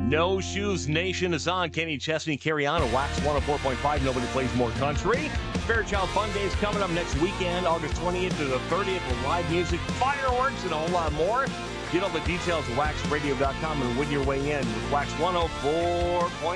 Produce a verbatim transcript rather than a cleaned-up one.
No Shoes Nation is on. Kenny Chesney, carry on at Wax one oh four point five. Nobody plays more country. Fairchild Fun Day is coming up next weekend, August twentieth to the thirtieth, with live music, fireworks, and a whole lot more. Get all the details at wax radio dot com and win your way in with Wax one oh four point five.